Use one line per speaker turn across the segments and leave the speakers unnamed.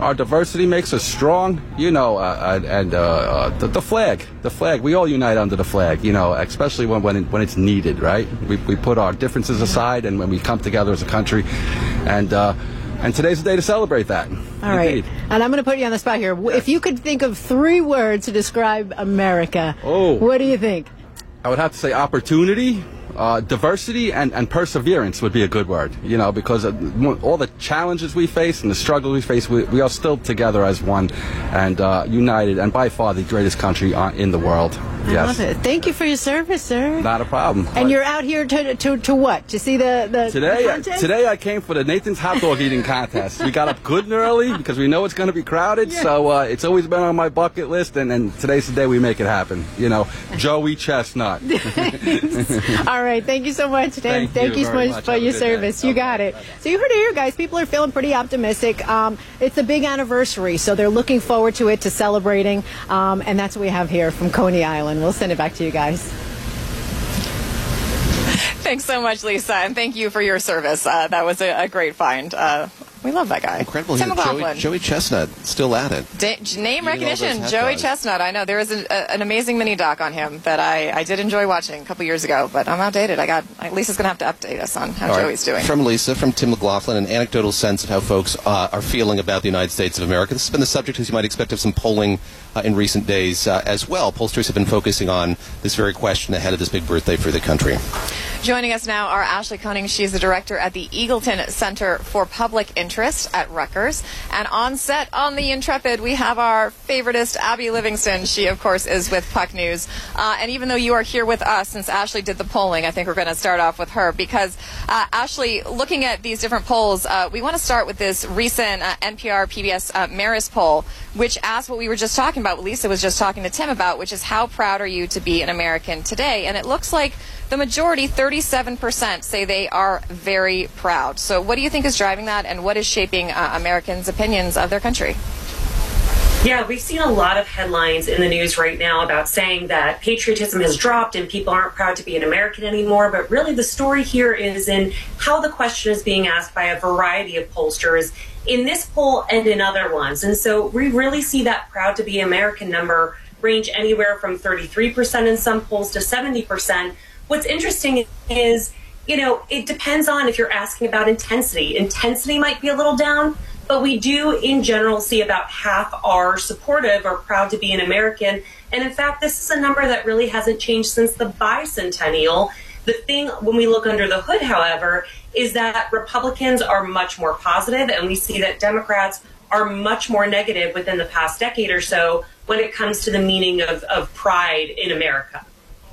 our diversity makes us strong, the flag, we all unite under the flag, especially when it's needed, right? We put our differences aside, and when we come together as a country, and today's the day to celebrate that.
All right. And I'm going to put you on the spot here. If you could think of 3 words to describe America, what do you think?
I would have to say opportunity, diversity, and perseverance would be a good word, because all the challenges we face and the struggles we face, we are still together as one and united, and by far the greatest country in the world.
I love it. Thank you for your service, sir.
Not a problem.
And you're out here to what? To see the contest?
Today I came for the Nathan's Hot Dog Eating Contest. We got up good and early because we know it's going to be crowded, so it's always been on my bucket list, and today's the day we make it happen. Joey Chestnut.
All right. Thank you so much, Dan. Thank you so much for your service. You got it. So you heard it here, guys. People are feeling pretty optimistic. It's a big anniversary, so they're looking forward to it, to celebrating, and that's what we have here from Coney Island. We'll send it back to you guys.
Thanks so much, Lisa, and thank you for your service. That was a great find. We love that guy.
Incredible. Joey Chestnut, still at it.
Name recognition, Joey Chestnut. I know there was an amazing mini doc on him that I did enjoy watching a couple years ago, but I'm outdated. Lisa's going to have to update us on how Joey's doing.
From Lisa, from Tim McLaughlin, an anecdotal sense of how folks are feeling about the United States of America. This has been the subject, as you might expect, of some polling in recent days as well. Pollsters have been focusing on this very question ahead of this big birthday for the country.
Joining us now are Ashley Koenig. She's the director at the Eagleton Center for Public Interest at Rutgers. And on set on The Intrepid, we have our favoritist, Abby Livingston. She, of course, is with Puck News. And even though you are here with us, since Ashley did the polling, I think we're going to start off with her. Because, Ashley, looking at these different polls, we want to start with this recent NPR PBS Marist poll, which asked what we were just talking about, what Lisa was just talking to Tim about, which is how proud are you to be an American today? And it looks like the majority, 37%, say they are very proud. So what do you think is driving that, and what is shaping Americans' opinions of their country?
Yeah, we've seen a lot of headlines in the news right now about saying that patriotism has dropped and people aren't proud to be an American anymore. But really the story here is in how the question is being asked by a variety of pollsters in this poll and in other ones. And so we really see that proud to be American number range anywhere from 33% in some polls to 70%. What's interesting is, it depends on if you're asking about intensity. Intensity might be a little down, but we do, in general, see about half are supportive or proud to be an American. And in fact, this is a number that really hasn't changed since the bicentennial. The thing, when we look under the hood, however, is that Republicans are much more positive, and we see that Democrats are much more negative within the past decade or so when it comes to the meaning of pride in America.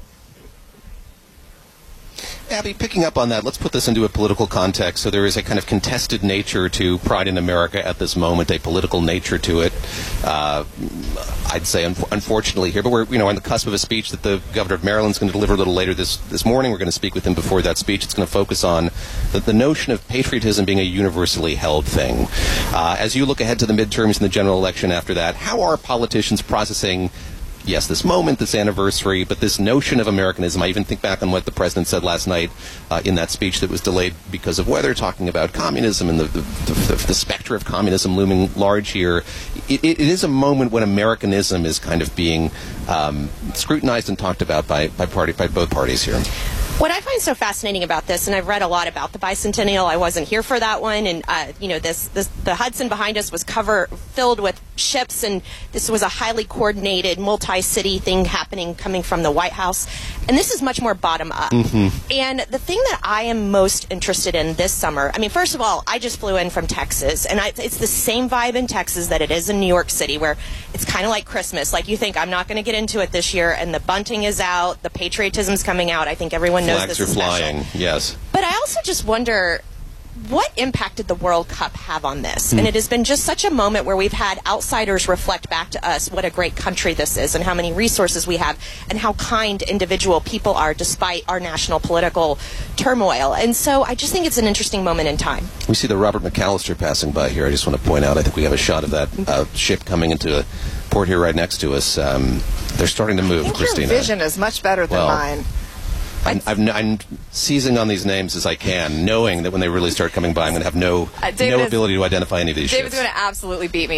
Abby, picking up on that, let's put this into a political context. So there is a kind of contested nature to Pride in America at this moment, a political nature to it. I'd say, unfortunately, here, but we're on the cusp of a speech that the governor of Maryland is going to deliver a little later this morning. We're going to speak with him before that speech. It's going to focus on the notion of patriotism being a universally held thing. As you look ahead to the midterms and the general election after that, how are politicians processing, yes, this moment, this anniversary, but this notion of Americanism? I even think back on what the president said last night in that speech that was delayed because of weather, talking about communism and the specter of communism looming large here. It is a moment when Americanism is kind of being scrutinized and talked about by both parties here.
What I find so fascinating about this, and I've read a lot about the bicentennial, I wasn't here for that one, and the Hudson behind us was filled with ships, and this was a highly coordinated multi-city thing coming from the White House, and this is much more bottom up. Mm-hmm. And the thing that I am most interested in this summer, I mean, first of all, I just flew in from Texas, and it's the same vibe in Texas that it is in New York City, where it's kind of like Christmas. Like, you think, I'm not going to get into it this year, and the bunting is out, the patriotism's coming out. I think everyone knows
flags
this
are
is
flying,
special.
yes.
But I also just wonder, what impact did the World Cup have on this? And it has been just such a moment where we've had outsiders reflect back to us what a great country this is and how many resources we have and how kind individual people are despite our national political turmoil. And so I just think it's an interesting moment in time.
We see the Robert McAllister passing by here. I just want to point out, I think we have a shot of that ship coming into a port here right next to us. They're starting to move, Christina.
Your vision is much better than mine.
I'm seizing on these names as I can, knowing that when they really start coming by, I'm going to have no ability to identify any of these ships.
David's going to absolutely beat me.